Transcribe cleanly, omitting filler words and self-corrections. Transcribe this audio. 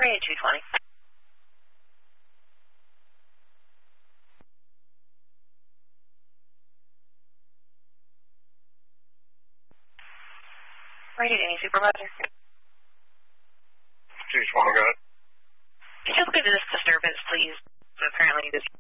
Ready at 220. Ready to any supervisor. 220, go ahead. Could you look into this disturbance, please? So apparently this